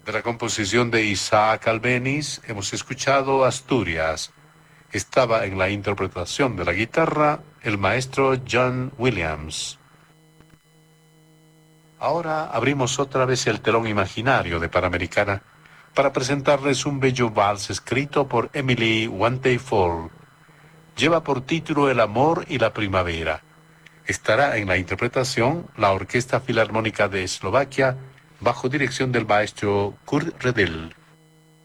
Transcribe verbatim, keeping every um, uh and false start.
De la composición de Isaac Albéniz hemos escuchado Asturias. Estaba en la interpretación de la guitarra el maestro John Williams. Ahora abrimos otra vez el telón imaginario de Panamericana para presentarles un bello vals escrito por Emily Wantey-Ford. Lleva por título El amor y la primavera. Estará en la interpretación la Orquesta Filarmónica de Eslovaquia bajo dirección del maestro Kurt Redel.